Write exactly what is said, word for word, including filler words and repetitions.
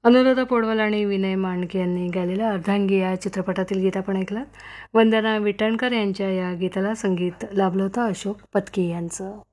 अनुराधा पौडवाल आणि विनय मांडके यांनी गायलेल्या अर्धांगी या चित्रपटातील गीत आपण ऐकलं. वंदना विटणकर यांच्या या गीताला संगीत लाभलं होतं अशोक पत्की यांचं.